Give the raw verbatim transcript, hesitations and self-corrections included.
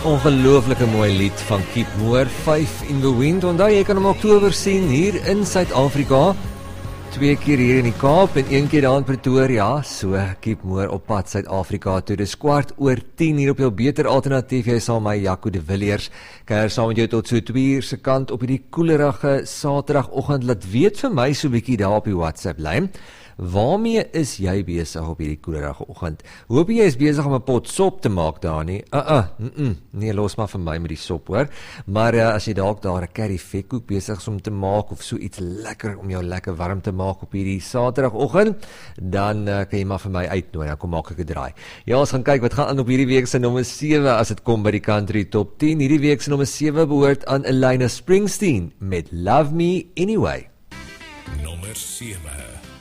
Ongelooflike mooi lied van Keep Moore, Five in the Wind. Onthou jy kan hom Oktober sien hier in Suid-Afrika. Twee keer hier in die Kaap en een keer daar in Pretoria. So, Keep Moore op pad Suid-Afrika toe. Dis kwart oor tien hier op jou beter alternatief. Jy saam my Jaco de Villiers. Kuier saam met jou tot so twee uur se kant op hierdie koelerige Saterdagoggend. Laat weet vir my so 'n bietjie daar op die WhatsApp lyn. Waarmee is jy besig op hierdie koelerige oggend? Hoop jy is besig om 'n pot sop te maak daar nie? Uh uh, mm -mm, nee, los maar vir my met die sop hoor. Maar uh, as jy dalk daar 'n curry vetkoek besig is om te maak of so iets lekker om jou lekker warm te maak op hierdie Saterdagoggend, dan uh, kan jy maar vir my uitnooi, dan kom maak ek 'n draai. Ja, ons gaan kyk wat gaan aan op hierdie week se nommer sewe as dit kom by die country top tien. Hierdie week se nommer sewe behoort aan Elena Springsteen met Love Me Anyway. Nommer sewe.